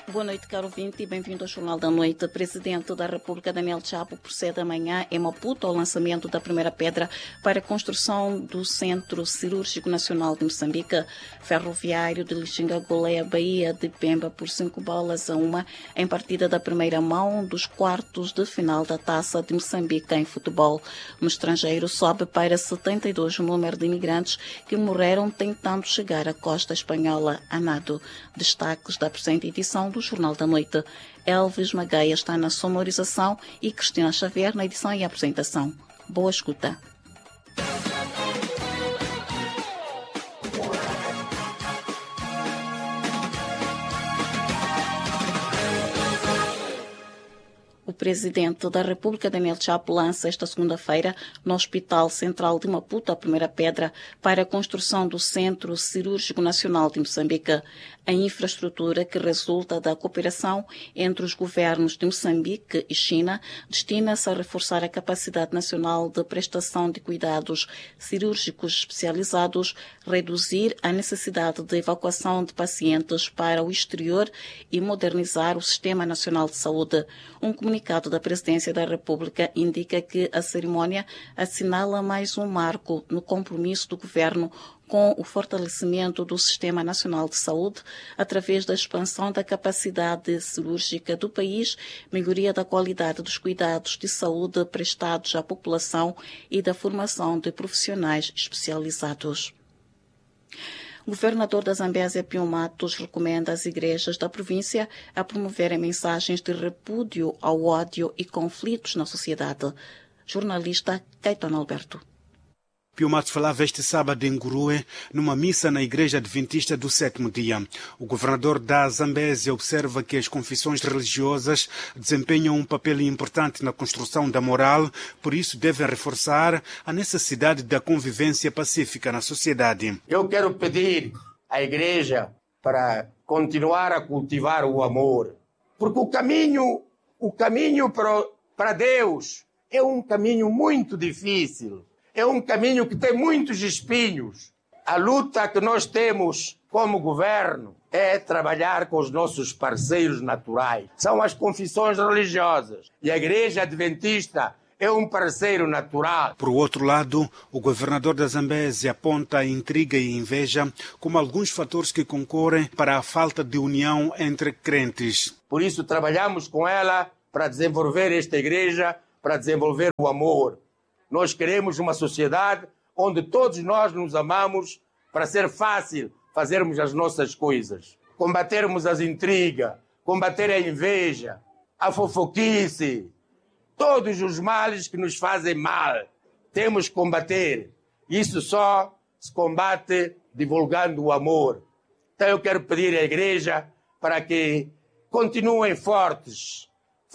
Boa noite, caro ouvinte, e bem-vindo ao Jornal da Noite. O Presidente da República, Daniel Chapo, procede amanhã em Maputo ao lançamento da primeira pedra para a construção do Centro Cirúrgico Nacional de Moçambique. Ferroviário de Lixinga-Golé, a Bahia de Pemba, por 5-1, em partida da primeira mão dos quartos de final da Taça de Moçambique em futebol. No estrangeiro, sobe para 72 o número de imigrantes que morreram tentando chegar à costa espanhola a nado. Destaques da presente edição do Jornal da Noite. Elvis Magaia está na sonorização e Cristina Xavier na edição e apresentação. Boa escuta. O Presidente da República, Daniel Chapo, lança esta segunda-feira no Hospital Central de Maputo a primeira pedra para a construção do Centro Cirúrgico Nacional de Moçambique. A infraestrutura, que resulta da cooperação entre os governos de Moçambique e China, destina-se a reforçar a capacidade nacional de prestação de cuidados cirúrgicos especializados, reduzir a necessidade de evacuação de pacientes para o exterior e modernizar o Sistema Nacional de Saúde. Um comunicado da Presidência da República indica que a cerimônia assinala mais um marco no compromisso do governo com o fortalecimento do Sistema Nacional de Saúde através da expansão da capacidade cirúrgica do país, melhoria da qualidade dos cuidados de saúde prestados à população e da formação de profissionais especializados. O governador da Zambésia, Pio Matos, recomenda às igrejas da província a promoverem mensagens de repúdio ao ódio e conflitos na sociedade. Jornalista Caetano Alberto. Pio Matos falava este sábado em Gurue, numa missa na Igreja Adventista do Sétimo Dia. O governador da Zambésia observa que as confissões religiosas desempenham um papel importante na construção da moral, por isso devem reforçar a necessidade da convivência pacífica na sociedade. Eu quero pedir à Igreja para continuar a cultivar o amor, porque o caminho para Deus é um caminho muito difícil. É um caminho que tem muitos espinhos. A luta que nós temos como governo é trabalhar com os nossos parceiros naturais. São as confissões religiosas. E a Igreja Adventista é um parceiro natural. Por outro lado, o governador da Zambésia aponta a intriga e inveja como alguns fatores que concorrem para a falta de união entre crentes. Por isso trabalhamos com ela para desenvolver esta igreja, para desenvolver o amor. Nós queremos uma sociedade onde todos nós nos amamos para ser fácil fazermos as nossas coisas. Combatermos as intrigas, combater a inveja, a fofoquice, todos os males que nos fazem mal. Temos que combater. Isso só se combate divulgando o amor. Então eu quero pedir à Igreja para que continuem fortes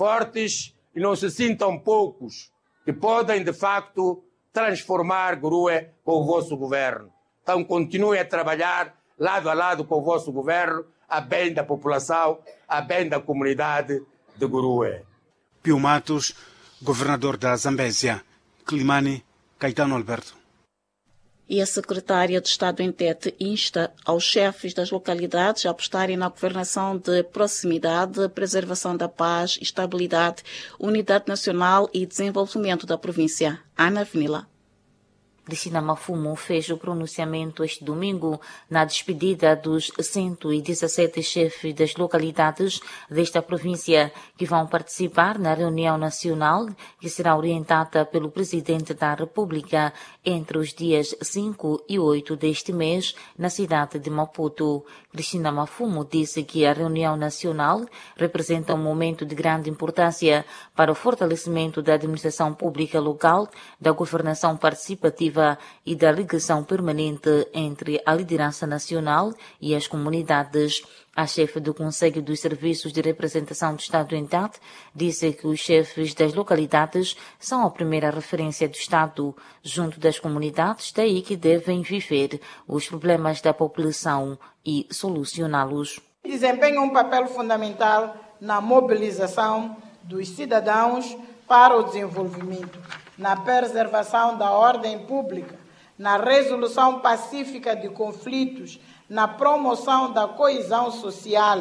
e não se sintam poucos, que podem, de facto, transformar Gurue com o vosso governo. Então, continuem a trabalhar lado a lado com o vosso governo, a bem da população, a bem da comunidade de Gurue. Pio Matos, governador da Zambésia. Climane, Caetano Alberto. E a secretária de Estado em Tete insta aos chefes das localidades a apostarem na governação de proximidade, preservação da paz, estabilidade, unidade nacional e desenvolvimento da província. Ana Avenila. Cristina Mafumo fez o pronunciamento este domingo na despedida dos 117 chefes das localidades desta província que vão participar na reunião nacional que será orientada pelo Presidente da República entre os dias 5 e 8 deste mês na cidade de Maputo. Cristina Mafumo disse que a reunião nacional representa um momento de grande importância para o fortalecimento da administração pública local, da governação participativa e da ligação permanente entre a liderança nacional e as comunidades. A chefe do Conselho dos Serviços de Representação do Estado em Tete disse que os chefes das localidades são a primeira referência do Estado junto das comunidades, daí que devem viver os problemas da população e solucioná-los. Desempenham um papel fundamental na mobilização dos cidadãos para o desenvolvimento, na preservação da ordem pública, na resolução pacífica de conflitos, na promoção da coesão social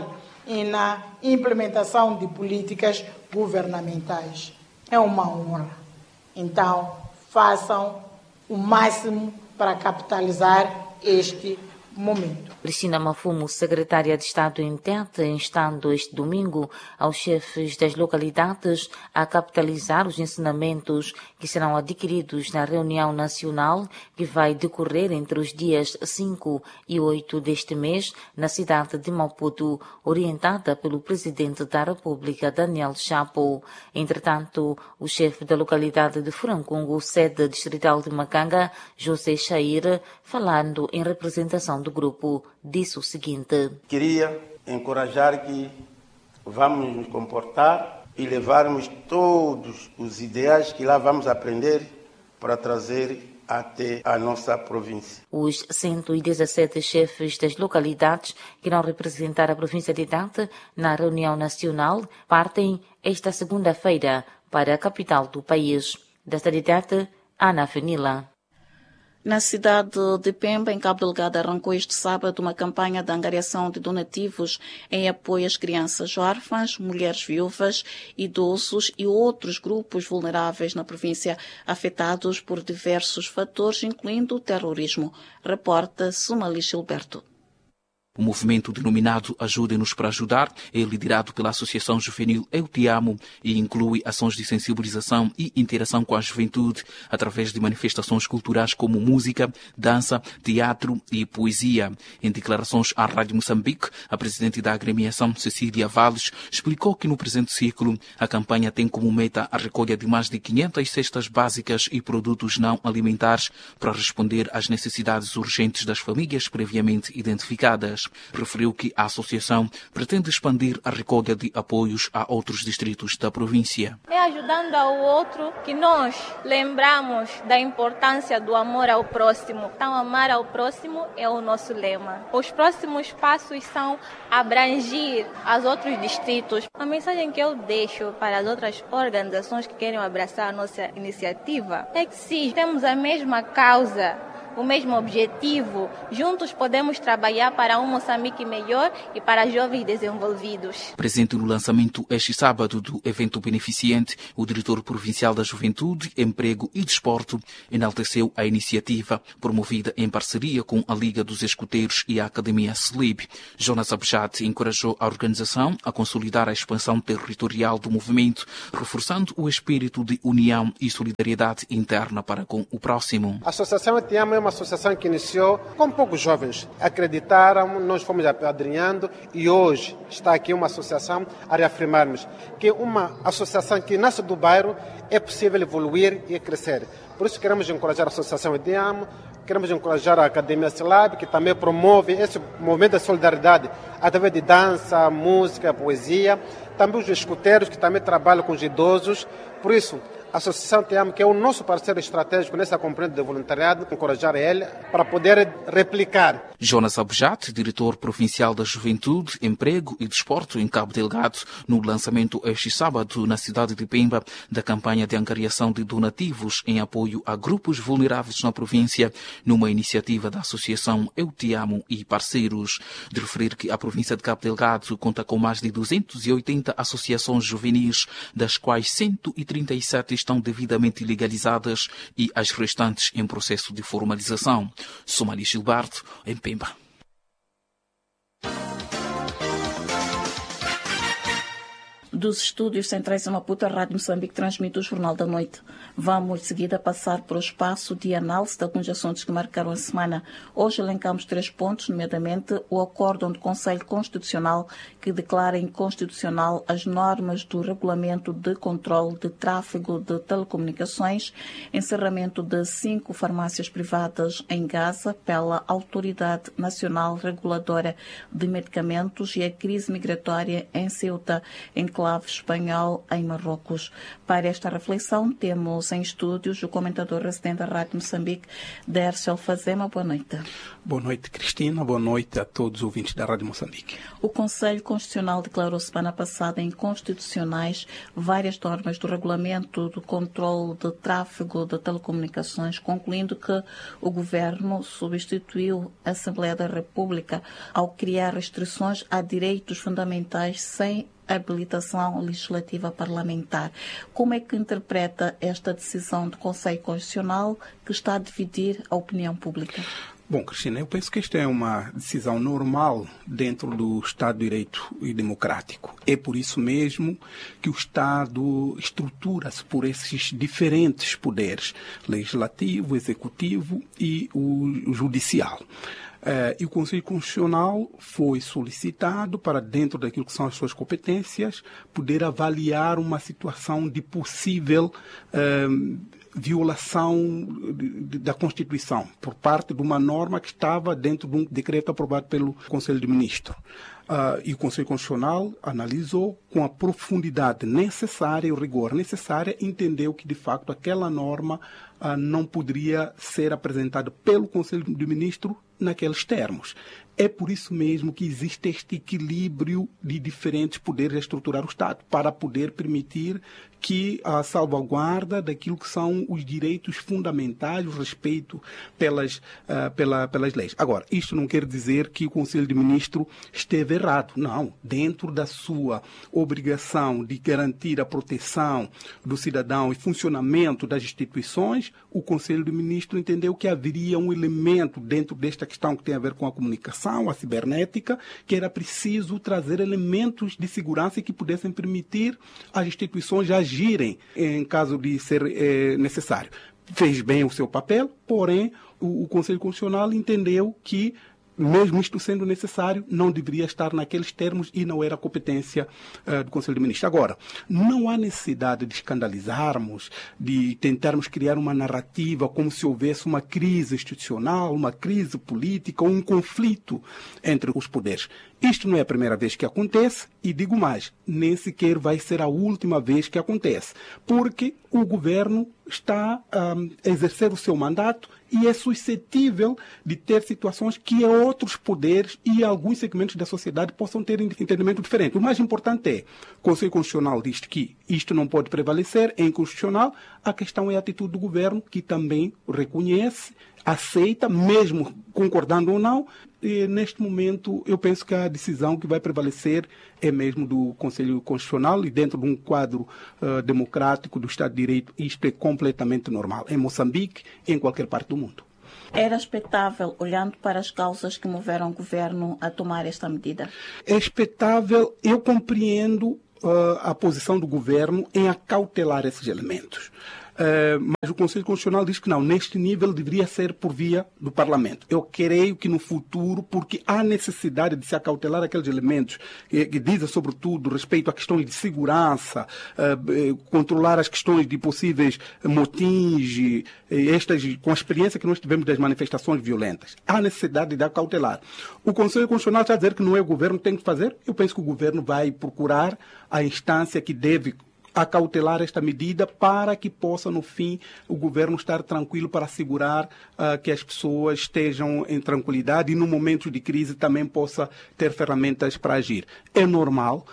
e na implementação de políticas governamentais. É uma honra. Então, façam o máximo para capitalizar este momento. Cristina Mafumo, secretária de Estado em Tete, instando este domingo aos chefes das localidades a capitalizar os ensinamentos que serão adquiridos na reunião nacional que vai decorrer entre os dias 5 e 8 deste mês na cidade de Maputo, orientada pelo Presidente da República, Daniel Chapo. Entretanto, o chefe da localidade de Furancongo, sede distrital de Macanga, José Chair, falando em representação do grupo, disse o seguinte: queria encorajar que vamos nos comportar e levarmos todos os ideais que lá vamos aprender para trazer até a nossa província. Os 117 chefes das localidades que irão representar a província de Tete na reunião nacional partem esta segunda-feira para a capital do país. Da cidade de Tete, Ana Fenila. Na cidade de Pemba, em Cabo Delgado, arrancou este sábado uma campanha de angariação de donativos em apoio às crianças órfãs, mulheres viúvas, idosos e outros grupos vulneráveis na província afetados por diversos fatores, incluindo o terrorismo. Reporta Sumali Gilberto. O movimento denominado Ajudem-nos para Ajudar é liderado pela Associação Juvenil Eu Te Amo e inclui ações de sensibilização e interação com a juventude através de manifestações culturais como música, dança, teatro e poesia. Em declarações à Rádio Moçambique, a presidente da agremiação, Cecília Valles, explicou que no presente ciclo a campanha tem como meta a recolha de mais de 500 cestas básicas e produtos não alimentares para responder às necessidades urgentes das famílias previamente identificadas. Referiu que a associação pretende expandir a recolha de apoios a outros distritos da província. É ajudando ao outro que nós lembramos da importância do amor ao próximo. Então, amar ao próximo é o nosso lema. Os próximos passos são abranger os outros distritos. A mensagem que eu deixo para as outras organizações que querem abraçar a nossa iniciativa é que se temos a mesma causa, o mesmo objetivo, juntos podemos trabalhar para um Moçambique melhor e para jovens desenvolvidos. Presente no lançamento este sábado do evento beneficente, o diretor provincial da Juventude, Emprego e Desporto enalteceu a iniciativa promovida em parceria com a Liga dos Escuteiros e a Academia SLIB. Jonas Abjad encorajou a organização a consolidar a expansão territorial do movimento, reforçando o espírito de união e solidariedade interna para com o próximo. A Associação Eu Te Amo é uma associação que iniciou com poucos jovens. Acreditaram, nós fomos apadrinhando e hoje está aqui uma associação a reafirmarmos que uma associação que nasce do bairro é possível evoluir e crescer. Por isso queremos encorajar a Associação Eu Te Amo, queremos encorajar a Academia SLAB, que também promove esse movimento de solidariedade através de dança, música, poesia. Também os escuteiros, que também trabalham com os idosos. Por isso, a Associação Te Amo, que é o nosso parceiro estratégico nessa componente de voluntariado, encorajar ele para poder replicar. Jonas Abjad, diretor provincial da Juventude, Emprego e Desporto em Cabo Delgado, no lançamento este sábado na cidade de Pemba da campanha de angariação de donativos em apoio a grupos vulneráveis na província, numa iniciativa da Associação Eu Te Amo e parceiros. De referir que a província de Cabo Delgado conta com mais de 280 associações juvenis, das quais 137 estão devidamente legalizadas e as restantes em processo de formalização. Sumali Gilberto, em Pemba. Dos estúdios centrais em Maputo, a Rádio Moçambique transmite o Jornal da Noite. Vamos, de seguida, passar para o espaço de análise de alguns assuntos que marcaram a semana. Hoje elencamos 3 pontos, nomeadamente o acórdão do Conselho Constitucional que declara inconstitucional as normas do Regulamento de Controlo de Tráfego de Telecomunicações, encerramento de 5 farmácias privadas em Gaza pela Autoridade Nacional Reguladora de Medicamentos e a crise migratória em Ceuta, enclave enclave espanhol em Marrocos. Para esta reflexão, temos em estúdios o comentador residente da Rádio Moçambique, Dércio Alfazema. Boa noite. Boa noite, Cristina. Boa noite a todos os ouvintes da Rádio Moçambique. O Conselho Constitucional declarou semana passada inconstitucionais várias normas do regulamento do controle de tráfego de telecomunicações, concluindo que o Governo substituiu a Assembleia da República ao criar restrições a direitos fundamentais sem habilitação legislativa parlamentar. Como é que interpreta esta decisão do Conselho Constitucional que está a dividir a opinião pública? Bom, Cristina, eu penso que esta é uma decisão normal dentro do Estado de Direito e democrático. É por isso mesmo que o Estado estrutura-se por esses diferentes poderes, legislativo, executivo e o judicial. E o Conselho Constitucional foi solicitado para, dentro daquilo que são as suas competências, poder avaliar uma situação de possível violação da Constituição por parte de uma norma que estava dentro de um decreto aprovado pelo Conselho de Ministros. E o Conselho Constitucional analisou com a profundidade necessária e o rigor necessário, entendeu que, de facto, aquela norma não poderia ser apresentada pelo Conselho de Ministros naqueles termos. É por isso mesmo que existe este equilíbrio de diferentes poderes a estruturar o Estado, para poder permitir que a salvaguarda daquilo que são os direitos fundamentais, o respeito pelas leis. Agora, isto não quer dizer que o Conselho de Ministros esteve errado. Não. Dentro da sua obrigação de garantir a proteção do cidadão e funcionamento das instituições, o Conselho de Ministros entendeu que haveria um elemento dentro desta questão que tem a ver com a comunicação, a cibernética, que era preciso trazer elementos de segurança que pudessem permitir às instituições agirem em caso de ser necessário. Fez bem o seu papel, porém o Conselho Constitucional entendeu que, mesmo isto sendo necessário, não deveria estar naqueles termos e não era competência do Conselho de Ministros. Agora, não há necessidade de escandalizarmos, de tentarmos criar uma narrativa como se houvesse uma crise institucional, uma crise política ou um conflito entre os poderes. Isto não é a primeira vez que acontece e, digo mais, nem sequer vai ser a última vez que acontece, porque o governo está a exercer o seu mandato e é suscetível de ter situações que outros poderes e alguns segmentos da sociedade possam ter entendimento diferente. O mais importante é, o Conselho Constitucional diz que isto não pode prevalecer, é inconstitucional, a questão é a atitude do governo, que também reconhece, aceita, mesmo concordando ou não, e neste momento eu penso que a decisão que vai prevalecer é mesmo do Conselho Constitucional e dentro de um quadro democrático do Estado de Direito, isto é completamente normal, em Moçambique e em qualquer parte do mundo. Era expectável, olhando para as causas que moveram o governo a tomar esta medida? É expectável, eu compreendo a posição do governo em acautelar esses elementos. Mas o Conselho Constitucional diz que não, neste nível deveria ser por via do Parlamento. Eu creio que no futuro, porque há necessidade de se acautelar aqueles elementos que dizem, sobretudo, respeito a questões de segurança, controlar as questões de possíveis motins, com a experiência que nós tivemos das manifestações violentas. Há necessidade de acautelar. O Conselho Constitucional está a dizer que não é o governo que tem que fazer. Eu penso que o governo vai procurar a instância que deve acautelar esta medida para que possa, no fim, o governo estar tranquilo para assegurar que as pessoas estejam em tranquilidade e, no momento de crise, também possa ter ferramentas para agir. É normal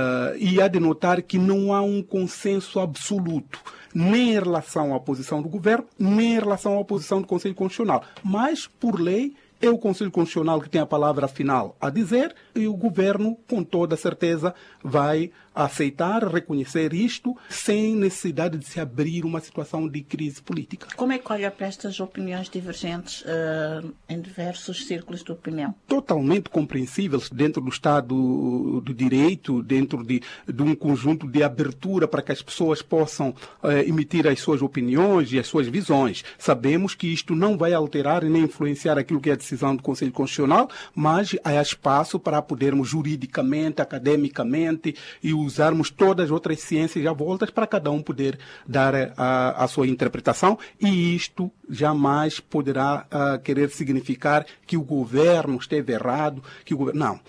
e há de notar que não há um consenso absoluto, nem em relação à posição do governo, nem em relação à posição do Conselho Constitucional. Mas, por lei, é o Conselho Constitucional que tem a palavra final a dizer e o governo, com toda certeza, vai aceitar, reconhecer isto, sem necessidade de se abrir uma situação de crise política. Como é que olha para estas opiniões divergentes em diversos círculos de opinião? Totalmente compreensíveis dentro do Estado de Direito, dentro de um conjunto de abertura para que as pessoas possam emitir as suas opiniões e as suas visões. Sabemos que isto não vai alterar e nem influenciar aquilo que é a decisão do Conselho Constitucional, mas há espaço para podermos juridicamente, academicamente e usarmos todas as outras ciências à volta para cada um poder dar a sua interpretação, e isto jamais poderá querer significar que o governo esteve errado, que o governo... Não.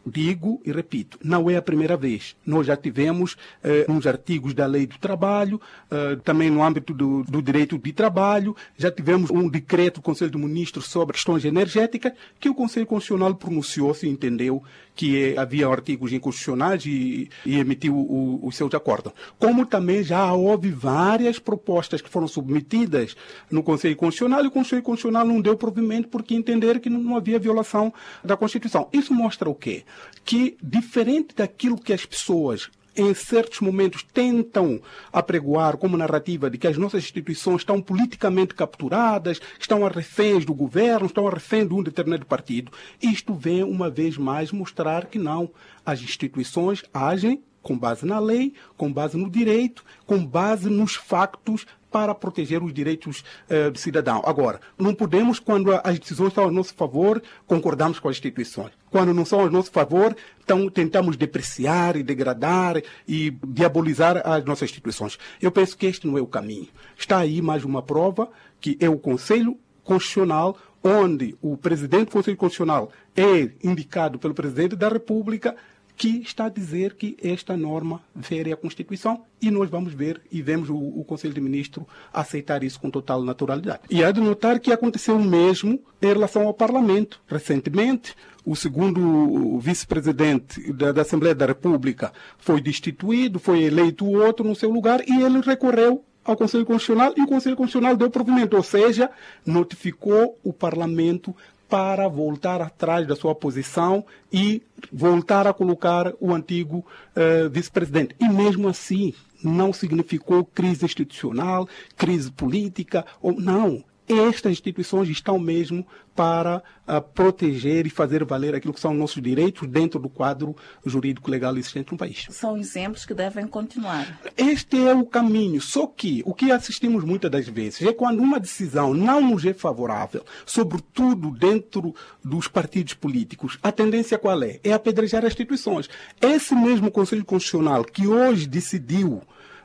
Digo e repito, não é a primeira vez. Nós já tivemos uns artigos da Lei do Trabalho, também no âmbito do direito de trabalho, já tivemos um decreto do Conselho de Ministros sobre questões energéticas, que o Conselho Constitucional pronunciou-se e entendeu que havia artigos inconstitucionais e emitiu os seus acordos. Como também já houve várias propostas que foram submetidas no Conselho Constitucional e o Conselho Constitucional não deu provimento porque entenderam que não havia violação da Constituição. Isso mostra o quê? Que, diferente daquilo que as pessoas em certos momentos tentam apregoar como narrativa de que as nossas instituições estão politicamente capturadas, estão a reféns do governo, estão a reféns de um determinado partido, isto vem uma vez mais mostrar que não. As instituições agem com base na lei, com base no direito, com base nos factos para proteger os direitos do cidadão. Agora, não podemos, quando as decisões estão a nosso favor, concordarmos com as instituições. Quando não são a nosso favor, então tentamos depreciar e degradar e diabolizar as nossas instituições. Eu penso que este não é o caminho. Está aí mais uma prova que é o Conselho Constitucional, onde o presidente do Conselho Constitucional é indicado pelo presidente da República, que está a dizer que esta norma fere a Constituição e nós vamos ver e vemos o Conselho de Ministros aceitar isso com total naturalidade. E há de notar que aconteceu o mesmo em relação ao Parlamento. Recentemente, o segundo vice-presidente da Assembleia da República foi destituído, foi eleito outro no seu lugar e ele recorreu ao Conselho Constitucional e o Conselho Constitucional deu provimento, ou seja, notificou o Parlamento para voltar atrás da sua posição e voltar a colocar o antigo vice-presidente. E mesmo assim, não significou crise institucional, crise política, não. Estas instituições estão mesmo para proteger e fazer valer aquilo que são nossos direitos dentro do quadro jurídico legal existente no país. São exemplos que devem continuar. Este é o caminho. Só que o que assistimos muitas das vezes é quando uma decisão não nos é favorável, sobretudo dentro dos partidos políticos, a tendência qual é? É apedrejar as instituições. Esse mesmo Conselho Constitucional que hoje decidiu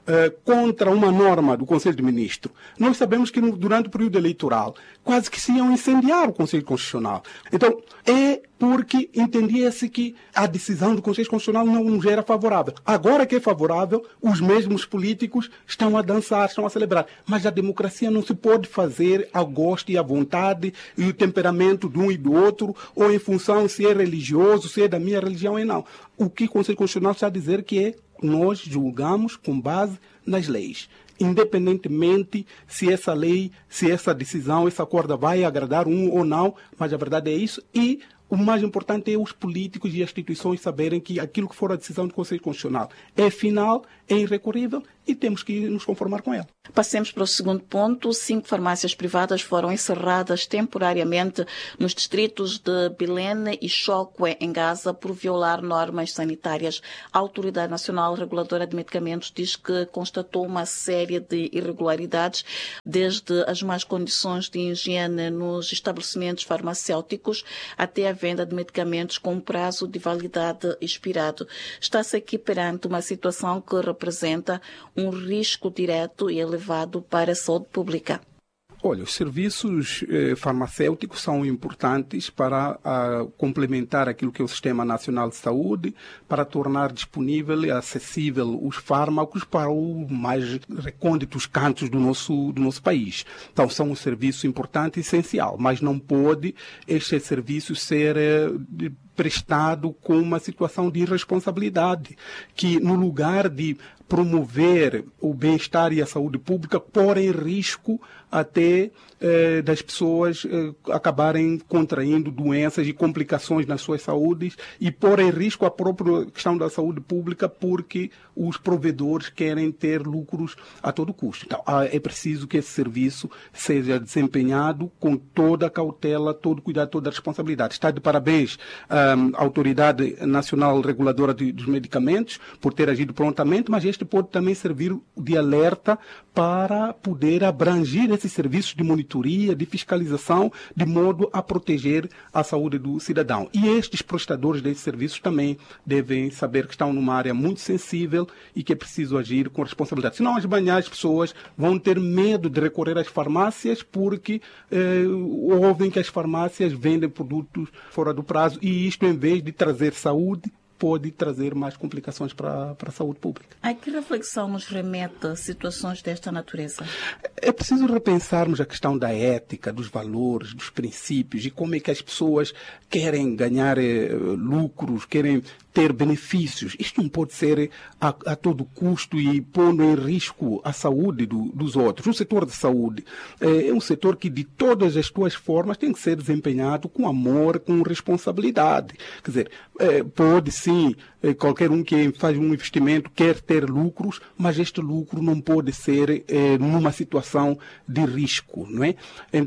contra uma norma do Conselho de Ministros. Nós sabemos que durante o período eleitoral quase que se iam incendiar o Conselho Constitucional. Então, é porque entendia-se que a decisão do Conselho Constitucional não nos era favorável. Agora que é favorável, os mesmos políticos estão a dançar, estão a celebrar. Mas a democracia não se pode fazer ao gosto e à vontade e o temperamento de um e do outro, ou em função se é religioso, se é da minha religião ou não. O que o Conselho Constitucional está a dizer que é nós julgamos com base nas leis, independentemente se essa lei, se essa decisão, essa acordo vai agradar um ou não, mas a verdade é isso. E o mais importante é os políticos e as instituições saberem que aquilo que for a decisão do Conselho Constitucional é final, é irrecorrível e temos que nos conformar com ela. Passemos para o segundo ponto. 5 farmácias privadas foram encerradas temporariamente nos distritos de Bilene e Chokwe, em Gaza, por violar normas sanitárias. A Autoridade Nacional Reguladora de Medicamentos diz que constatou uma série de irregularidades, desde as más condições de higiene nos estabelecimentos farmacêuticos até a venda de medicamentos com prazo de validade expirado. Está-se aqui perante uma situação que representa um risco direto e elevado para a saúde pública. Olha, os serviços farmacêuticos são importantes para complementar aquilo que é o Sistema Nacional de Saúde, para tornar disponível e acessível os fármacos para os mais recônditos cantos do nosso país. Então, são um serviço importante e essencial, mas não pode este serviço ser prestado com uma situação de irresponsabilidade, que no lugar de promover o bem-estar e a saúde pública, pôr em risco até das pessoas acabarem contraindo doenças e complicações nas suas saúdes e pôr em risco a própria questão da saúde pública porque os provedores querem ter lucros a todo custo. Então, é preciso que esse serviço seja desempenhado com toda a cautela, todo o cuidado, toda a responsabilidade. Está de parabéns a Autoridade Nacional Reguladora dos Medicamentos por ter agido prontamente, mas este pode também servir de alerta para poder abranger esses serviços de monitoria, de fiscalização, de modo a proteger a saúde do cidadão. E estes prestadores desses serviços também devem saber que estão numa área muito sensível e que é preciso agir com responsabilidade. Senão, as pessoas vão ter medo de recorrer às farmácias porque ouvem que as farmácias vendem produtos fora do prazo e isto, em vez de trazer saúde, pode trazer mais complicações para a saúde pública. A que reflexão nos remete a situações desta natureza? É preciso repensarmos a questão da ética, dos valores, dos princípios e como é que as pessoas querem ganhar lucros, querem ter benefícios. Isto não pode ser a todo custo e pondo em risco a saúde dos outros. O setor de saúde é um setor que, de todas as suas formas, tem que ser desempenhado com amor, com responsabilidade. Quer dizer, pode sim, qualquer um que faz um investimento quer ter lucros, mas este lucro não pode ser numa situação de risco, não é?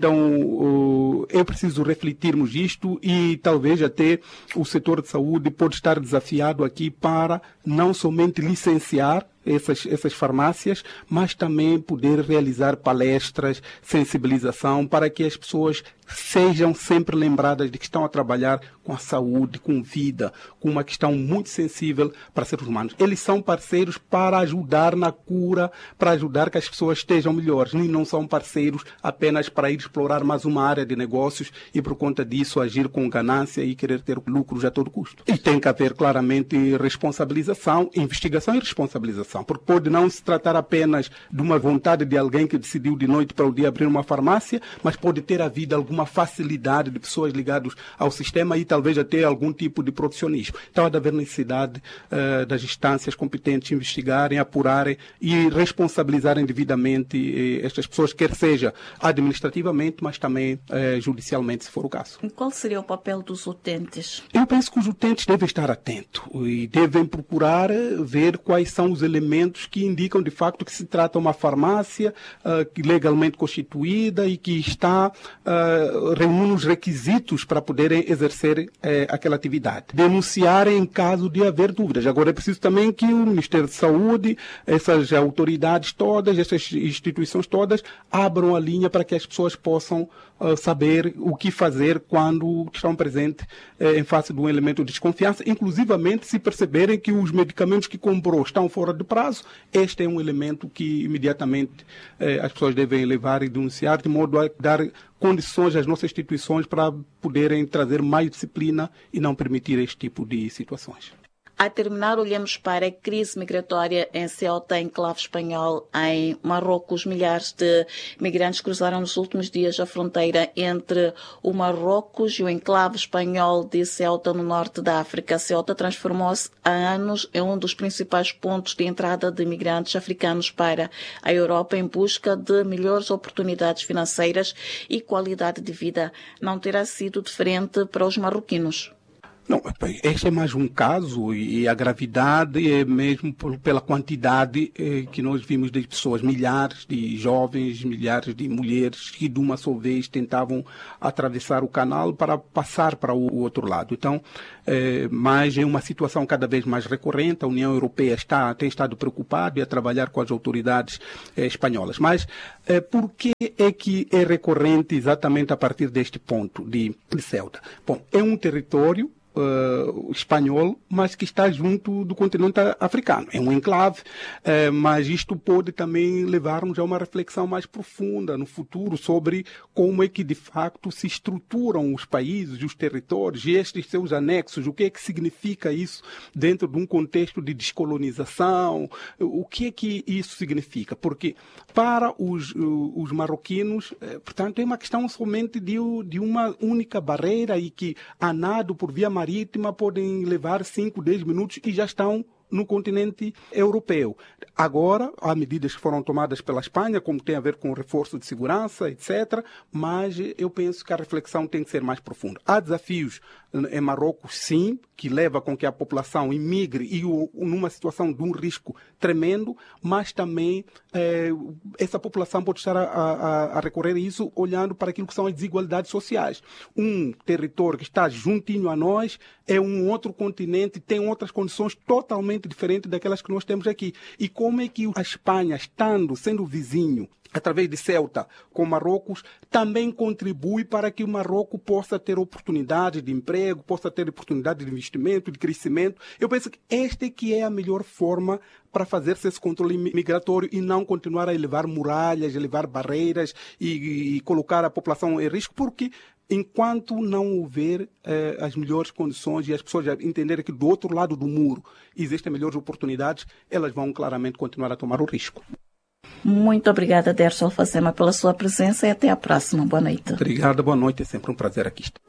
Então, é preciso refletirmos isto e talvez até o setor de saúde pode estar desafiado aqui para não somente licenciar essas farmácias, mas também poder realizar palestras, sensibilização, para que as pessoas sejam sempre lembradas de que estão a trabalhar com a saúde, com vida, com uma questão muito sensível para seres humanos. Eles são parceiros para ajudar na cura, para ajudar que as pessoas estejam melhores. E não são parceiros apenas para ir explorar mais uma área de negócios e, por conta disso, agir com ganância e querer ter lucros a todo custo. E tem que haver, claramente, responsabilização, investigação e responsabilização. Porque pode não se tratar apenas de uma vontade de alguém que decidiu de noite para o dia abrir uma farmácia, mas pode ter havido alguma facilidade de pessoas ligadas ao sistema e talvez até algum tipo de protecionismo. Então, há de haver necessidade das instâncias competentes investigarem, apurarem e responsabilizarem devidamente estas pessoas, quer seja administrativamente, mas também judicialmente, se for o caso. E qual seria o papel dos utentes? Eu penso que os utentes devem estar atentos e devem procurar ver quais são os elementos que indicam de facto que se trata de uma farmácia legalmente constituída e que está reúne os requisitos para poderem exercer aquela atividade. Denunciarem em caso de haver dúvidas. Agora é preciso também que o Ministério de Saúde, essas autoridades todas, essas instituições todas, abram a linha para que as pessoas possam saber o que fazer quando estão presentes em face de um elemento de desconfiança, inclusivamente se perceberem que os medicamentos que comprou estão fora de prazo. Este é um elemento que imediatamente as pessoas devem levar e denunciar, de modo a dar condições às nossas instituições para poderem trazer mais disciplina e não permitir este tipo de situações. A terminar, olhamos para a crise migratória em Ceuta, enclave espanhol, em Marrocos. Milhares de migrantes cruzaram nos últimos dias a fronteira entre o Marrocos e o enclave espanhol de Ceuta, no norte da África. Ceuta transformou-se há anos em um dos principais pontos de entrada de migrantes africanos para a Europa em busca de melhores oportunidades financeiras e qualidade de vida. Não terá sido diferente para os marroquinos. Não, este é mais um caso e a gravidade é mesmo pela quantidade que nós vimos de pessoas, milhares de jovens, milhares de mulheres que de uma só vez tentavam atravessar o canal para passar para o outro lado. Então, mas é uma situação cada vez mais recorrente. A União Europeia tem estado preocupada e a trabalhar com as autoridades espanholas. Mas por que é que é recorrente exatamente a partir deste ponto de Ceuta? Bom, é um território espanhol, mas que está junto do continente africano. É um enclave, mas isto pode também levar-nos a uma reflexão mais profunda no futuro sobre como é que de facto se estruturam os países, os territórios e estes seus anexos, o que é que significa isso dentro de um contexto de descolonização, o que é que isso significa? Porque para os marroquinos, portanto, é uma questão somente de uma única barreira e que a nado por via marítima podem levar 5, 10 minutos e já estão no continente europeu. Agora, há medidas que foram tomadas pela Espanha, como tem a ver com o reforço de segurança, etc., mas eu penso que a reflexão tem que ser mais profunda. Há desafios em Marrocos, sim, que leva com que a população imigre e numa situação de um risco tremendo, mas também essa população pode estar a recorrer a isso olhando para aquilo que são as desigualdades sociais. Um território que está juntinho a nós é um outro continente, tem outras condições totalmente diferentes daquelas que nós temos aqui. E como é que a Espanha, sendo vizinho, através de Ceuta, com Marrocos, também contribui para que o Marrocos possa ter oportunidades de emprego, possa ter oportunidades de investimento, de crescimento. Eu penso que esta que é a melhor forma para fazer-se esse controle migratório e não continuar a elevar muralhas, elevar barreiras e colocar a população em risco, porque enquanto não houver as melhores condições e as pessoas entenderem que do outro lado do muro existem melhores oportunidades, elas vão claramente continuar a tomar o risco. Muito obrigada, Dercio Alfazema, pela sua presença e até a próxima. Boa noite. Obrigado, boa noite. É sempre um prazer aqui estar.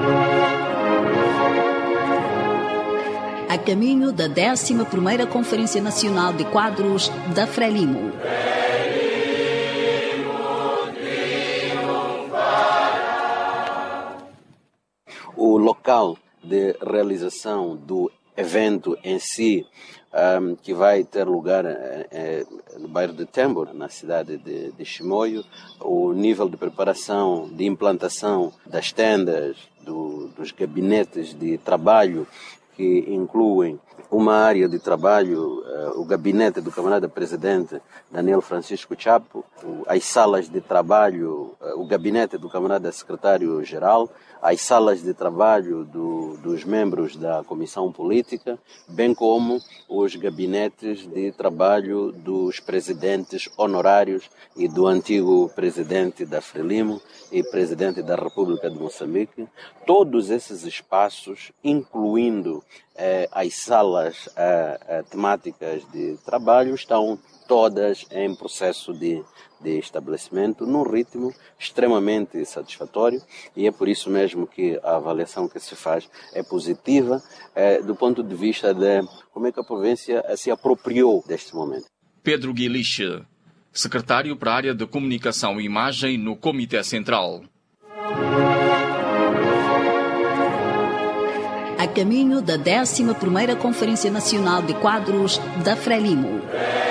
A caminho da 11ª Conferência Nacional de Quadros da Frelimo. O local de realização do evento em si, que vai ter lugar no bairro de Tembo, na cidade de Chimoio, o nível de preparação, de implantação das tendas, dos gabinetes de trabalho, que incluem uma área de trabalho, o gabinete do camarada presidente Daniel Francisco Chapo, as salas de trabalho, o gabinete do camarada secretário-geral, as salas de trabalho dos membros da comissão política, bem como os gabinetes de trabalho dos presidentes honorários e do antigo presidente da Frelimo e presidente da República de Moçambique. Todos esses espaços, incluindo as salas temáticas de trabalho, estão todas em processo de estabelecimento, num ritmo extremamente satisfatório, e é por isso mesmo que a avaliação que se faz é positiva do ponto de vista de como é que a província se apropriou deste momento. Pedro Guiliche, secretário para a área de comunicação e imagem no Comitê Central. A caminho da 11ª Conferência Nacional de Quadros da Frelimo.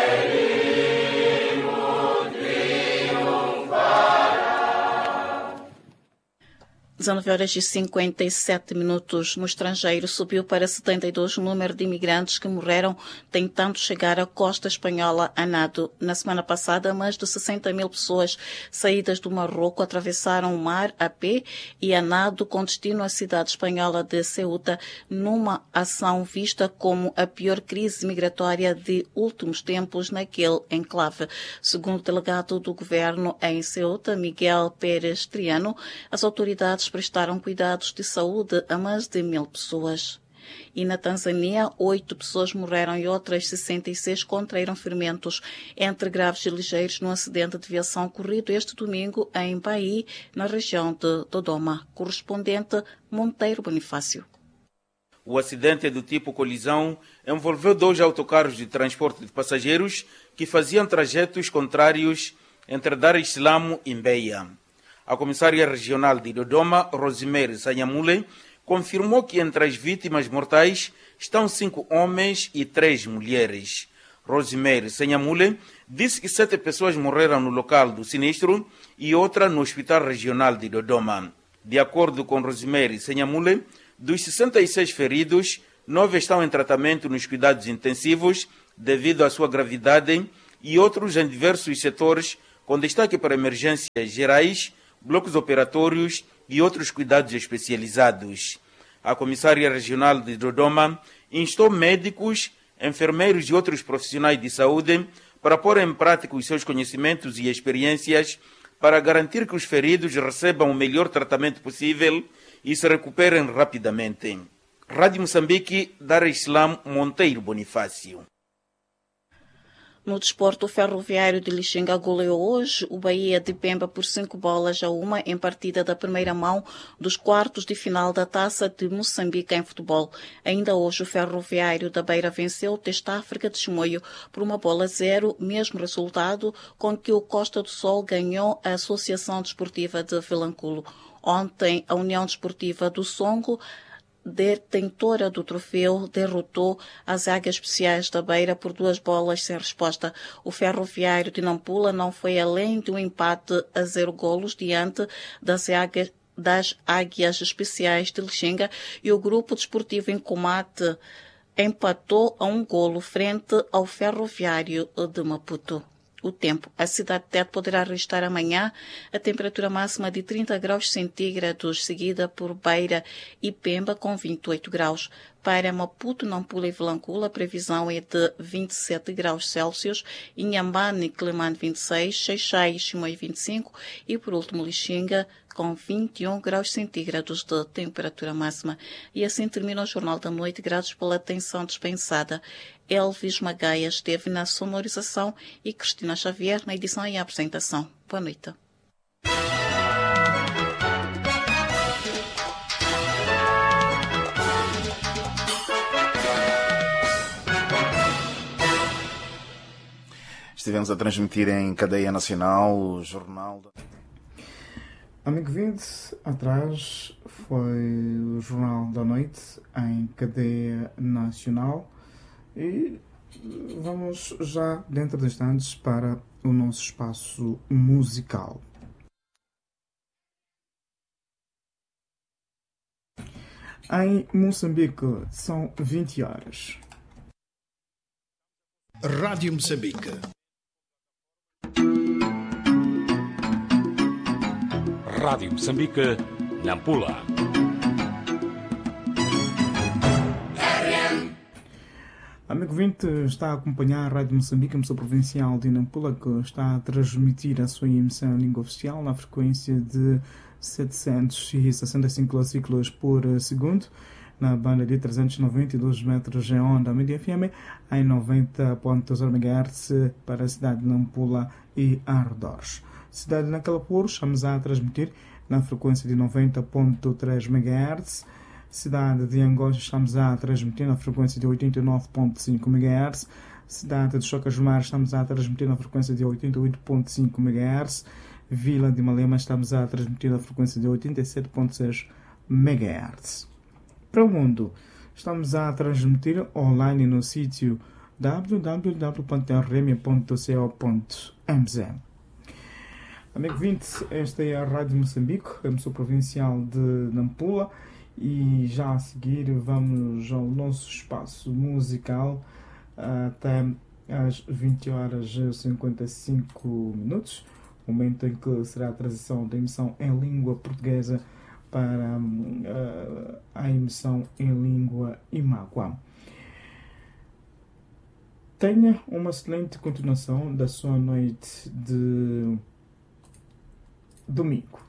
19h57 no estrangeiro, subiu para 72 o número de imigrantes que morreram tentando chegar à costa espanhola a nado. Na semana passada, mais de 60 mil pessoas saídas do Marrocos atravessaram o mar a pé e a nado com destino à cidade espanhola de Ceuta, numa ação vista como a pior crise migratória de últimos tempos naquele enclave. Segundo o delegado do governo em Ceuta, Miguel Pérez Triano, as autoridades prestaram cuidados de saúde a mais de 1000 pessoas. E na Tanzânia, 8 pessoas morreram e outras 66 contraíram ferimentos, entre graves e ligeiros, num acidente de aviação ocorrido este domingo em Bahia, na região de Dodoma. Correspondente Monteiro Bonifácio. O acidente é do tipo colisão, envolveu 2 autocarros de transporte de passageiros que faziam trajetos contrários entre Dar es Salaam e Mbeya. A comissária regional de Dodoma, Rosemary Sanyamule, confirmou que entre as vítimas mortais estão 5 homens e 3 mulheres. Rosemary Sanyamule disse que 7 pessoas morreram no local do sinistro e outra no Hospital Regional de Dodoma. De acordo com Rosemary Sanyamule, dos 66 feridos, 9 estão em tratamento nos cuidados intensivos devido à sua gravidade e outros em diversos setores, com destaque para emergências gerais, blocos operatórios e outros cuidados especializados. A comissária regional de Dodoma instou médicos, enfermeiros e outros profissionais de saúde para pôr em prática os seus conhecimentos e experiências para garantir que os feridos recebam o melhor tratamento possível e se recuperem rapidamente. Rádio Moçambique, Dar es Salaam, Monteiro Bonifácio. No desporto, o Ferroviário de Lixinga goleou hoje o Bahia de Pemba por 5-1 em partida da primeira mão dos quartos de final da Taça de Moçambique em futebol. Ainda hoje, o Ferroviário da Beira venceu o Teste África de Chimoio por 1-0, mesmo resultado com que o Costa do Sol ganhou a Associação Desportiva de Vilanculo. Ontem, a União Desportiva do Songo, detentora do troféu, derrotou as Águias Especiais da Beira por 2-0 sem resposta. O Ferroviário de Nampula não foi além de um empate a 0 golos diante das Águias Especiais de Lixinga, e o Grupo Desportivo em Combate empatou a 1 golo frente ao Ferroviário de Maputo. O tempo. A cidade de Tete poderá registrar amanhã a temperatura máxima de 30 graus centígrados, seguida por Beira e Pemba com 28 graus. Para Maputo, Nampula e Vilanculo, a previsão é de 27 graus Celsius, Inhambane e Climane 26, Xai-Xai e Chimoio 25 e, por último, Lixinga com 21 graus centígrados de temperatura máxima. E assim termina o Jornal da Noite. Graças pela atenção dispensada. Elvis Magaia esteve na sonorização e Cristina Xavier na edição e apresentação. Boa noite. Estivemos a transmitir em cadeia nacional o Jornal da... Amigo vinte, atrás foi o Jornal da Noite em cadeia nacional e vamos já dentro de instantes para o nosso espaço musical. Em Moçambique são 20 horas. Rádio Moçambique. Rádio Moçambique, Nampula. Amigo vinte, está a acompanhar a Rádio Moçambique, emissora provincial de Nampula, que está a transmitir a sua emissão em língua oficial na frequência de 765 km por segundo, na banda de 392 metros em onda média FM, em 90.0 MHz para a cidade de Nampula e arredores. Cidade de Nancalapur, estamos a transmitir na frequência de 90.3 MHz. Cidade de Angola, estamos a transmitir na frequência de 89.5 MHz. Cidade de Chocasmar, estamos a transmitir na frequência de 88.5 MHz. Vila de Malema, estamos a transmitir na frequência de 87.6 MHz. Para o mundo, estamos a transmitir online no sítio www.rm.co.mz. Amigo 20, esta é a Rádio Moçambique, a emissora provincial de Nampula, e já a seguir vamos ao nosso espaço musical até às 20 horas e 55 minutos, momento em que será a transição da emissão em língua portuguesa para a emissão em língua imáqua. Tenha uma excelente continuação da sua noite de domingo.